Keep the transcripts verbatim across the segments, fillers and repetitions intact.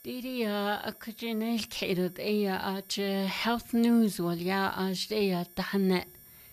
Diria akajinel kairod eya aj health news walya aj eya tahanet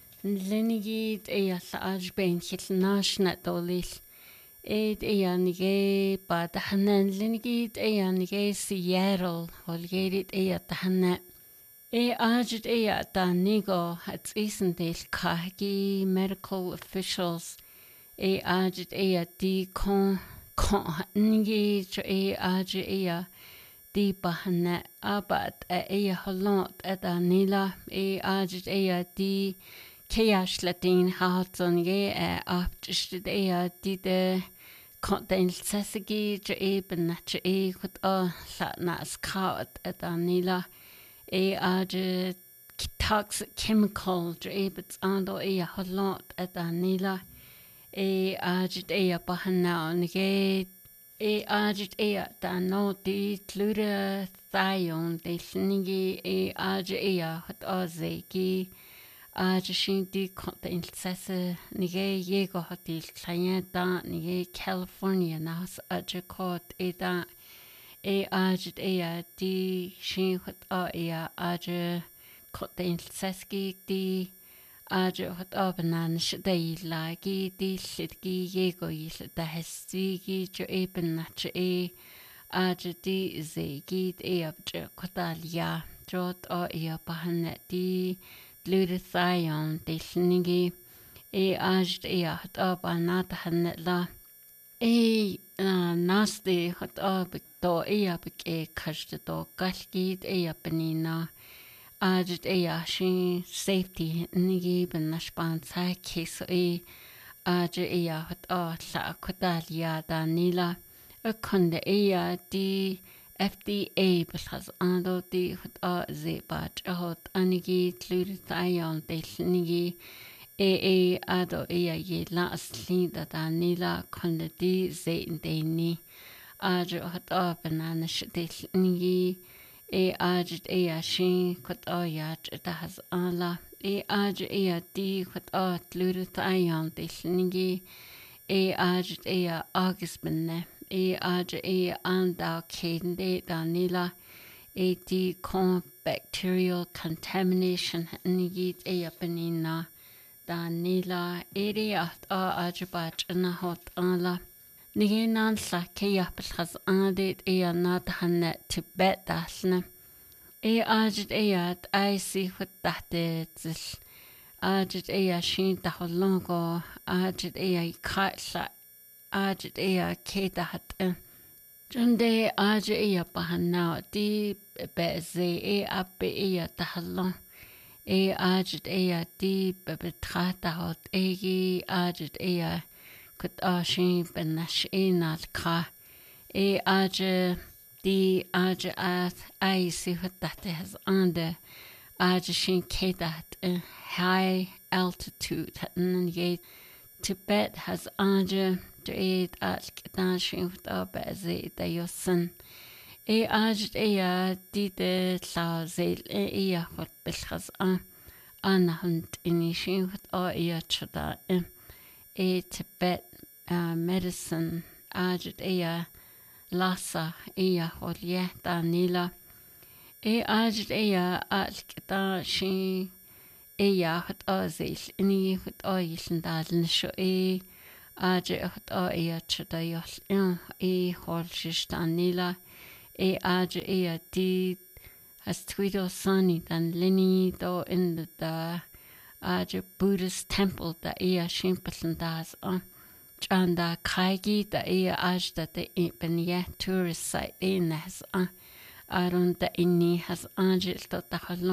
nlenigid eya sa aj ben hitnashna dolil ed eya nige ba tahanen nlenigid eya nige Seattle walgerit eya tahanet e aj eya ta nigo at isendel kahgi medical officials e aj eya di kon kon nigi e aj eya di bahana abat e holot eta nila e aj e di keash latin hatson ge apt e di de content sesagi je e benach e kut a nas kaut eta nila e aj toxic chemical je e bits ando e holot eta nila e aj e bahana nge e ajit e ta no di tlura thayon de snigi e aj e hat azeki aj shin di content sese nige yego hatil clienta nige California nas aj kot e da e ajit e di shin hat a e aj content seski di aj hat abnan shday lagi di litgi yego yil da hestigi jo eben nach e aj di zegi e abje kotalia jot a e bahan di glutathione di snigi e aj e hat abanat han la e nasti hat ab do e ab e kashte do galgid e abnina aj e shi safety nigi ben nashpan sa case e aj e hat a la kodalia da nila a konde e di F D A blas ando di hat a ze bat hot anigi glutathione de nigi e e ado e ye la sli da da nila konde di ze de ni aj hat a banana de nigi e aj e shi kot ayat da has ala e aj e di kot a glutathione de nigi e aj e august benne e aj e anda kende da nila e di con bacterial contamination nigi e apnina da nila e ri at a aj bat na hot ala nigi nan sa ke yapl khaz ande e na han Tibet dasna e aj e at ai si hot dahte zil aj e shin da holongo aj e khatla aj e ke da hat junde aj e bahana di beze e ab e da halon e aj e di betrata hot e aj e kut ashin benash e nalka e aj di aj at ai si hot has under aj shin ke that high altitude and ye Tibet has aj Eid at Kedashin up as a dayosan. E aj ea di de la zel ea hot belchas an anhunt inishin hot a ea chada e Tibet medicine aj ea lasa ea hot yeta nila e aj ea at Kedashin ea hot a zel ini hot a yisndal sho e aj hat a e chada yol e hol shistanila e aj e di has twido sunny dan lini do in the da aj Buddhist temple da e shimpeln das on chanda kaigi da e aj da de ben ye tourist site in has on aron da inni has aj to da